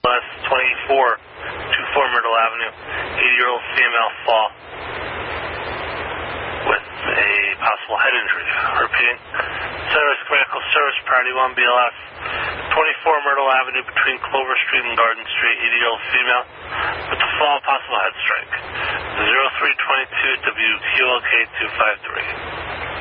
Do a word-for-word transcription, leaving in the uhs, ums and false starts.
S twenty-four twenty-four Myrtle Avenue, eighty-year-old female fall with a possible head injury. Repeating, Center Medical Service, Priority one B L S, twenty-four Myrtle Avenue between Clover Street and Garden Street, eighty-year-old female with the fall, possible head strike. zero three two two W Q L K two five three.